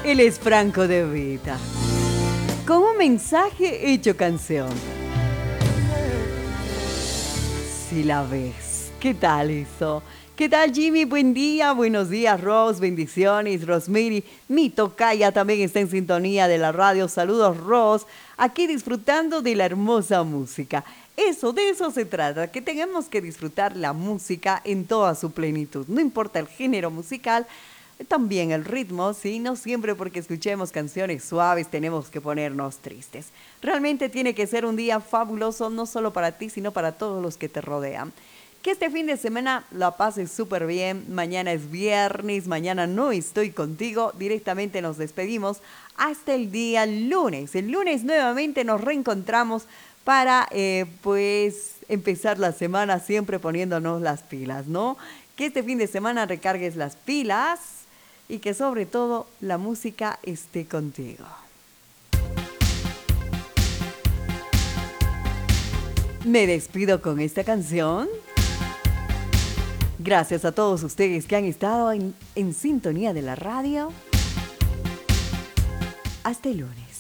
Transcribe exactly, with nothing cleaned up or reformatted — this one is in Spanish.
Él es Franco De Vita, con un mensaje hecho canción. Si la ves, ¿qué tal eso? ¿Qué tal, Jimmy? Buen día, buenos días, Rose, bendiciones, Rosemary, mi tocaya también está en sintonía de la radio. Saludos, Rose, aquí disfrutando de la hermosa música. Eso, de eso se trata, que tenemos que disfrutar la música en toda su plenitud, no importa el género musical, también el ritmo, sí, no siempre porque escuchemos canciones suaves tenemos que ponernos tristes. Realmente tiene que ser un día fabuloso, no solo para ti, sino para todos los que te rodean. Que este fin de semana la pases súper bien. Mañana es viernes, mañana no estoy contigo. Directamente nos despedimos hasta el día lunes. El lunes nuevamente nos reencontramos para, eh, pues, empezar la semana siempre poniéndonos las pilas, ¿no? Que este fin de semana recargues las pilas y que sobre todo la música esté contigo. Me despido con esta canción. Gracias a todos ustedes que han estado en, en sintonía de la radio. Hasta el lunes.